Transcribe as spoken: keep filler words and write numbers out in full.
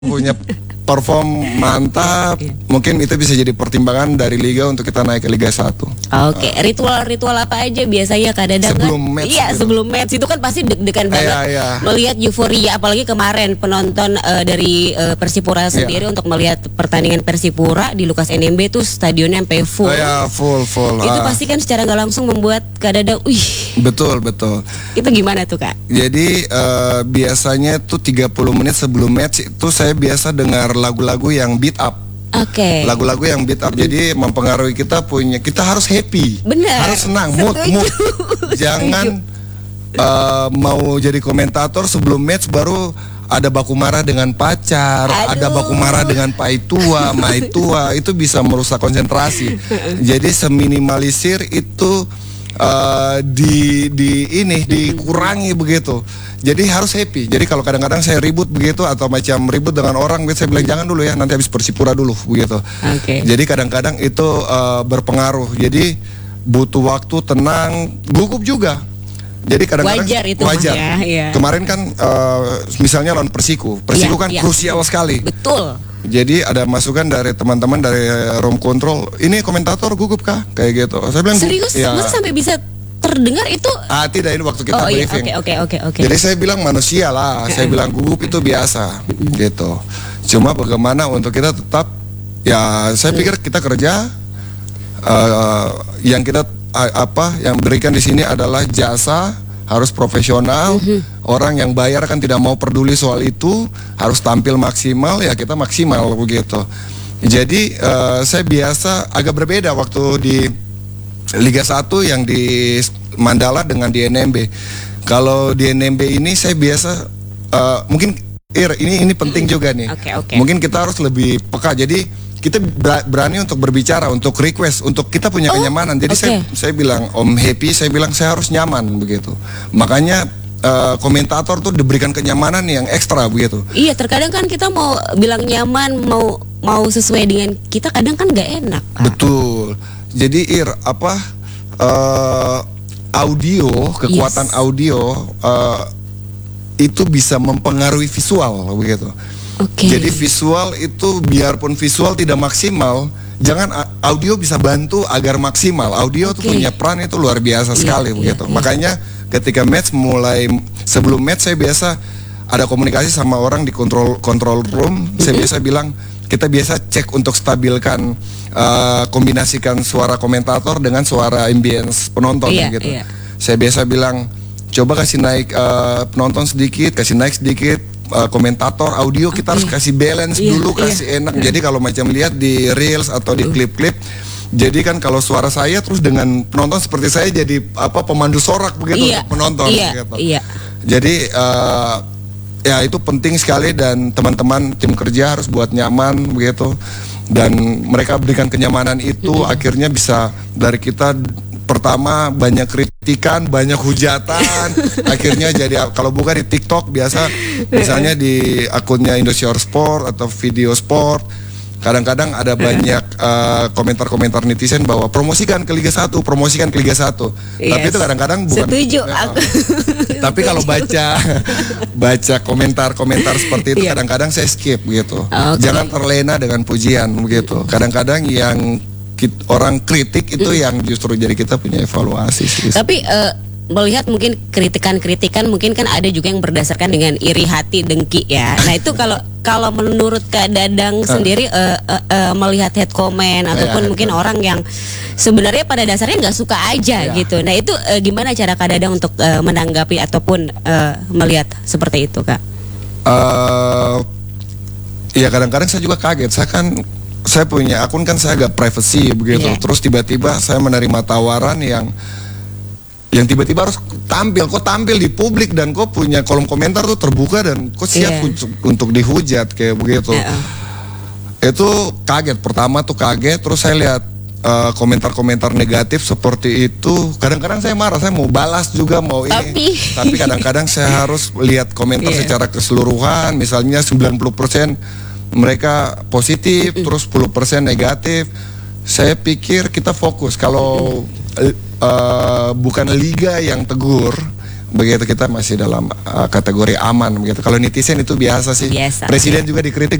punya perform mantap, mungkin itu bisa jadi pertimbangan dari Liga untuk kita naik ke Liga satu. Oke, ritual-ritual apa aja biasanya Kak Dadang? Sebelum kan? match Iya, gitu. sebelum match itu kan pasti deg-degan banget. Iya, iya. Melihat euforia, apalagi kemarin penonton uh, dari uh, Persipura sendiri Iya. untuk melihat pertandingan Persipura di Lukas N M B tuh stadionnya sampai full. Oh ya, full full. Itu ah. pasti kan secara nggak langsung membuat Kak Dadang, wih. Betul betul. Itu gimana tuh Kak? Jadi uh, biasanya tuh tiga puluh menit sebelum match itu saya biasa dengar lagu-lagu yang beat up. Oke. Lagu-lagu yang beat up, jadi mempengaruhi kita punya, kita harus happy, Benar. harus senang, mood, Setuju. mood. Jangan uh, mau jadi komentator sebelum match baru ada baku marah dengan pacar, Aduh. ada baku marah dengan paitua, maitua, itu bisa merusak konsentrasi. Jadi seminimalisir itu uh, di di ini dikurangi begitu. Jadi harus happy. Jadi kalau kadang-kadang saya ribut begitu atau macam ribut dengan orang, saya bilang jangan dulu ya, nanti habis Persipura dulu begitu. Oke. Jadi kadang-kadang itu uh, berpengaruh. Jadi butuh waktu tenang, gugup juga. Jadi kadang-kadang Wajar itu wajar. mah ya, iya. Kemarin kan uh, misalnya lawan Persiku, Persiku Iya, kan iya. krusial sekali. Betul. Jadi ada masukan dari teman-teman dari room control, ini komentator gugup kah? Kayak gitu. Saya bilang Serius? ya. Masa sampai bisa terdengar itu? Ah tidak, ini waktu kita Oh iya, briefing. oke oke oke oke. Jadi saya bilang manusia lah, saya bilang gugup itu biasa, gitu. Cuma bagaimana untuk kita tetap, ya saya pikir kita kerja, uh, yang kita uh, apa, yang berikan di sini adalah jasa, harus profesional. Orang yang bayar kan tidak mau peduli soal itu, harus tampil maksimal, ya kita maksimal begitu. Jadi uh, saya biasa agak berbeda waktu di Liga satu yang di Mandala dengan di N M B. Kalau di N M B ini saya biasa uh, mungkin Ir, ini ini penting juga nih. Oke, oke. Mungkin kita harus lebih peka. Jadi kita ber- berani untuk berbicara, untuk request, untuk kita punya Oh, kenyamanan. Jadi oke. saya saya bilang Om Happy, saya bilang saya harus nyaman begitu. Makanya uh, komentator tuh diberikan kenyamanan yang ekstra begitu. Iya, terkadang kan kita mau bilang nyaman, mau mau sesuai dengan kita, kadang kan nggak enak. Kak. Betul. Jadi Ir, apa uh, audio, kekuatan Yes. audio uh, itu bisa mempengaruhi visual begitu. Oke. Jadi visual itu biarpun visual tidak maksimal, jangan a- audio bisa bantu agar maksimal. Audio tuh Oke. punya peran itu luar biasa Iya, sekali iya, begitu. iya. Makanya ketika match mulai, sebelum match saya biasa ada komunikasi sama orang di control control room. Saya biasa bilang kita biasa cek untuk stabilkan, uh, kombinasikan suara komentator dengan suara ambience penonton Iya, gitu. iya. Saya biasa bilang coba kasih naik uh, penonton sedikit, kasih naik sedikit uh, komentator audio, kita harus kasih balance Iya, dulu, iya. kasih enak. Jadi kalau macam lihat di reels atau di klip-klip, jadi kan kalau suara saya terus dengan penonton seperti saya jadi apa pemandu sorak begitu Iya, untuk penonton iya, gitu. iya. Jadi uh, ya itu penting sekali dan teman-teman tim kerja harus buat nyaman begitu, dan mereka berikan kenyamanan itu akhirnya bisa dari kita pertama banyak kritikan, banyak hujatan, akhirnya jadi kalau bukan di TikTok biasa misalnya di akunnya Indosiar Sport atau Video Sport, kadang-kadang ada banyak uh, komentar-komentar netizen bahwa promosikan ke Liga satu, promosikan ke Liga satu. Tapi Yes. itu kadang-kadang bukan. Setuju Ya, aku. tapi kalau baca baca komentar-komentar seperti itu Iya. kadang-kadang saya skip gitu. Oke. Jangan terlena dengan pujian begitu. Kadang-kadang yang kit- orang kritik itu yang justru jadi kita punya evaluasi sih. Tapi eh, melihat mungkin kritikan-kritikan mungkin kan ada juga yang berdasarkan dengan iri hati, dengki ya. Nah itu kalau kalau menurut Kak Dadang sendiri eh, eh, eh, melihat head comment ataupun Iya, mungkin betul. orang yang sebenarnya pada dasarnya nggak suka aja Iya. gitu. Nah itu eh, gimana cara Kak Dadang untuk eh, menanggapi ataupun eh, melihat seperti itu Kak? Eh, ya kadang-kadang saya juga kaget. Saya kan saya punya akun kan saya agak privacy begitu. Iya. Terus tiba-tiba saya menerima tawaran yang yang tiba-tiba harus tampil, kok tampil di publik dan kok punya kolom komentar tuh terbuka dan kok siap Iya. untuk, untuk dihujat kayak begitu. Iya. Itu kaget, pertama tuh kaget, terus saya lihat uh, komentar-komentar negatif seperti itu. Kadang-kadang saya marah, saya mau balas juga mau ini. Tapi Tapi kadang-kadang saya harus lihat komentar Iya. secara keseluruhan. Misalnya sembilan puluh persen mereka positif, terus sepuluh persen negatif. Saya pikir kita fokus kalau uh, bukan liga yang tegur, begitu kita masih dalam uh, kategori aman begitu. Kalau netizen itu biasa sih. Biasa. Presiden juga dikritik